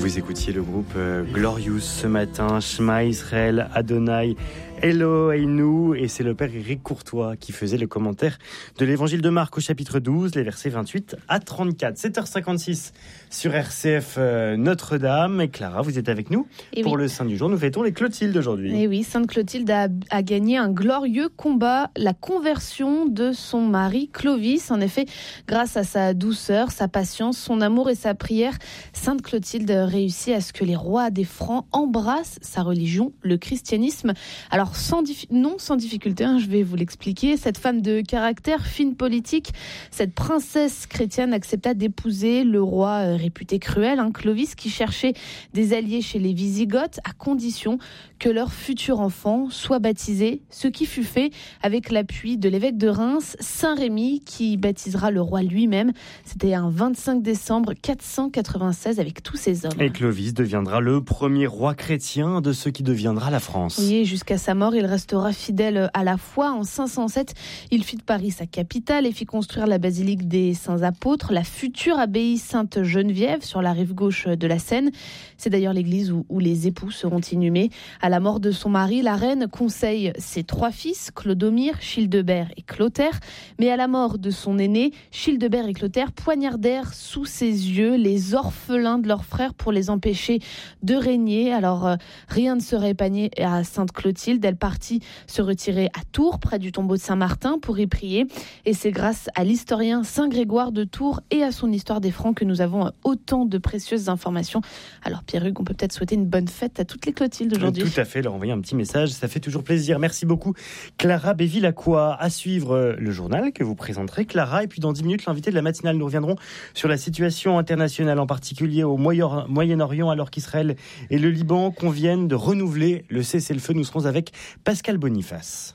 Vous écoutiez le groupe Glorious ce matin, Shema Israël, Adonai, Eloheinu, et c'est le père Éric Courtois qui faisait le commentaire de l'évangile de Marc au chapitre 12, les versets 28 à 34. 7h56 sur RCF Notre-Dame. Et Clara, vous êtes avec nous pour le Saint du jour. Nous fêtons les Clotilde aujourd'hui. Et oui, Sainte Clotilde a gagné un glorieux combat, la conversion de son mari Clovis. En effet, grâce à sa douceur, sa patience, son amour et sa prière, Sainte Clotilde réussit à ce que les rois des Francs embrassent sa religion, le christianisme. Alors, sans difficulté, je vais vous l'expliquer. Cette femme de caractère, fine politique, cette princesse chrétienne accepta d'épouser le roi réputé cruel, Clovis, qui cherchait des alliés chez les Wisigoths, à condition que leur futur enfant soit baptisé, ce qui fut fait avec l'appui de l'évêque de Reims, Saint Rémy, qui baptisera le roi lui-même. C'était un 25 décembre 496 avec tous ses hommes. Et Clovis deviendra le premier roi chrétien de ce qui deviendra la France. Oui, jusqu'à sa mort, il restera fidèle à la foi. En 507, il fit de Paris sa capitale et fit construire la basilique des Saints Apôtres, la future abbaye Sainte-Geneviève sur la rive gauche de la Seine. C'est d'ailleurs l'église où les époux seront inhumés. À la mort de son mari, la reine conseille ses 3 fils, Clodomir, Childebert et Clotaire. Mais à la mort de son aîné, Childebert et Clotaire poignardèrent sous ses yeux les orphelins de leurs frères pour les empêcher de régner. Alors, rien ne serait épargné à Sainte Clotilde. Elle partit se retirer à Tours, près du tombeau de Saint-Martin, pour y prier. Et c'est grâce à l'historien Saint Grégoire de Tours et à son histoire des Francs que nous avons autant de précieuses informations. Alors, Pierre-Hugues, on peut peut-être souhaiter une bonne fête à toutes les Clotildes aujourd'hui. Tout à fait, leur envoyer un petit message, ça fait toujours plaisir. Merci beaucoup, Clara Béville-Lacroix. À suivre le journal que vous présenterez, Clara. Et puis dans 10 minutes, l'invité de la matinale, nous reviendrons sur la situation internationale, en particulier au Moyen-Orient, alors qu'Israël et le Liban conviennent de renouveler le cessez-le-feu. Nous serons avec Pascal Boniface.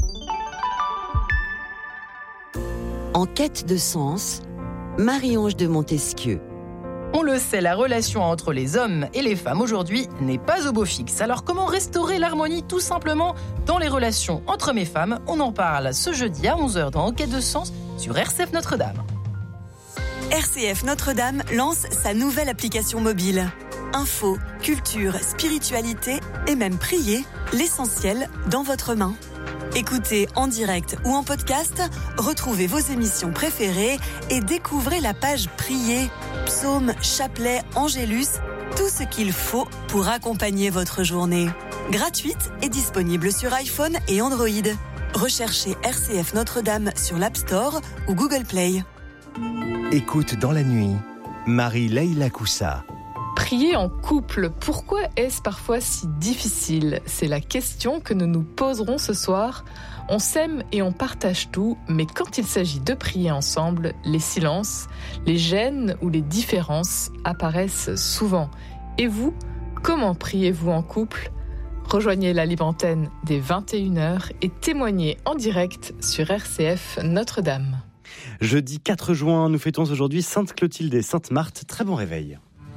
En quête de sens, Marie-Ange de Montesquieu. On le sait, la relation entre les hommes et les femmes aujourd'hui n'est pas au beau fixe. Alors comment restaurer l'harmonie tout simplement dans les relations entre hommes et femmes ? On en parle ce jeudi à 11h dans En quête de sens sur RCF Notre-Dame. RCF Notre-Dame lance sa nouvelle application mobile. Info, culture, spiritualité et même prier, l'essentiel dans votre main. Écoutez en direct ou en podcast, retrouvez vos émissions préférées et découvrez la page Prier, psaumes, chapelets, angélus, tout ce qu'il faut pour accompagner votre journée. Gratuite et disponible sur iPhone et Android. Recherchez RCF Notre-Dame sur l'App Store ou Google Play. Écoute dans la nuit, Marie-Leila Koussa. Prier en couple, pourquoi est-ce parfois si difficile ? C'est la question que nous nous poserons ce soir. On s'aime et on partage tout, mais quand il s'agit de prier ensemble, les silences, les gênes ou les différences apparaissent souvent. Et vous, comment priez-vous en couple ? Rejoignez la libre antenne dès 21h et témoignez en direct sur RCF Notre-Dame. Jeudi 4 juin, nous fêtons aujourd'hui Sainte Clotilde et Sainte Marthe. Très bon réveil.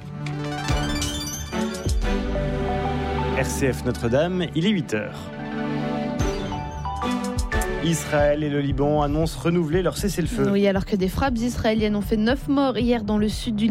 RCF Notre-Dame, il est 8h. Israël et le Liban annoncent renouveler leur cessez-le-feu. Oui, alors que des frappes israéliennes ont fait 9 morts hier dans le sud du